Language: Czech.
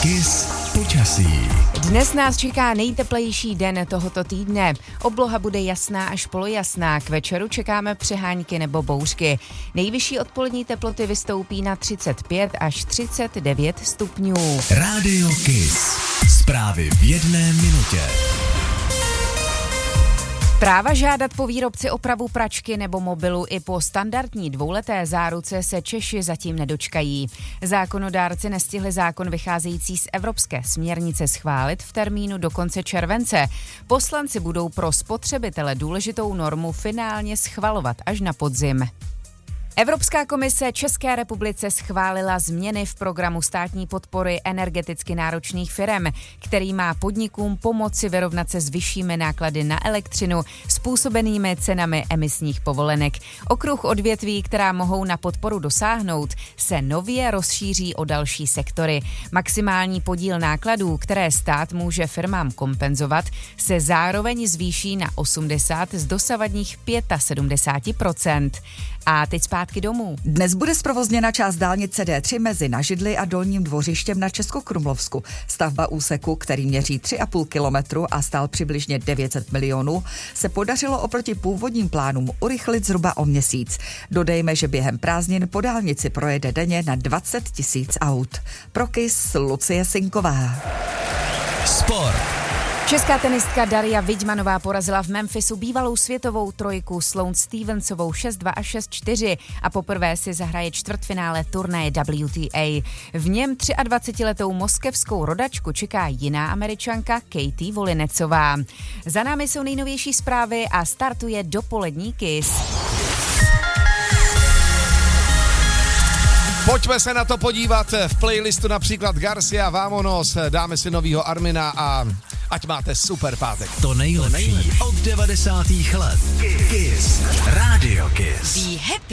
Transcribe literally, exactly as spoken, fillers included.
Kiss počasí. Dnes nás čeká nejteplejší den tohoto týdne. Obloha bude jasná až polojasná. K večeru čekáme přehánky nebo bouřky. Nejvyšší odpolední teploty vystoupí na třicet pět až třicet devět stupňů. Rádio Kiss. Zprávy v jedné minutě. Práva žádat po výrobci opravu pračky nebo mobilu i po standardní dvouleté záruce se Češi zatím nedočkají. Zákonodárci nestihli zákon vycházející z evropské směrnice schválit v termínu do konce července. Poslanci budou pro spotřebitele důležitou normu finálně schvalovat až na podzim. Evropská komise České republice schválila změny v programu státní podpory energeticky náročných firem, který má podnikům pomoci vyrovnat se s vyššími náklady na elektřinu způsobenými cenami emisních povolenek. Okruh odvětví, která mohou na podporu dosáhnout, se nově rozšíří o další sektory. Maximální podíl nákladů, které stát může firmám kompenzovat, se zároveň zvýší na osmdesát z dosavadních sedmdesát pět procent. A teď zpátky domů. Dnes bude zprovozněna část dálnice D tři mezi Nažidly a Dolním Dvořištěm na Českokrumlovsku. Stavba úseku, který měří tři a půl kilometru a stál přibližně devět set milionů, se podařilo oproti původním plánům urychlit zhruba o měsíc. Dodejme, že během prázdnin po dálnici projede denně na dvacet tisíc aut. Pro Kiss Lucie Sinková. Sport. Česká tenistka Daria Vidmanová porazila v Memphisu bývalou světovou trojku Sloane Stevensovou šest dva a šest čtyři a poprvé si zahraje čtvrtfinále turnaje W T A. V něm dvacetiletou moskevskou rodačku čeká jiná Američanka Katie Volinecová. Za námi jsou nejnovější zprávy a startuje dopolední Kiss. Pojďme se na to podívat v playlistu například Garcia, Vámonos, dáme si novýho Armina a ať máte super pátek. To nejlepší od devadesátých let. Kiss. Rádio Kiss. Be happy.